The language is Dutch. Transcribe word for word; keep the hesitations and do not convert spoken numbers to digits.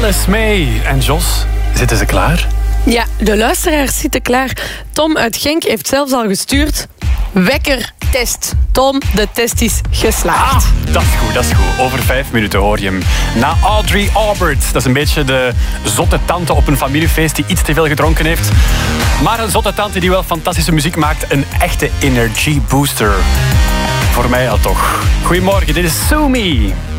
Alice May en Jos, zitten ze klaar? Ja, de luisteraars zitten klaar. Tom uit Genk heeft zelfs al gestuurd. Wekkertest. Tom, de test is geslaagd. Ah, dat is goed, dat is goed. Over vijf minuten hoor je hem. Na Audrey Aubert. Dat is een beetje de zotte tante op een familiefeest die iets te veel gedronken heeft. Maar een zotte tante die wel fantastische muziek maakt. Een echte energy booster. Voor mij al toch. Goedemorgen, dit is Sue Me.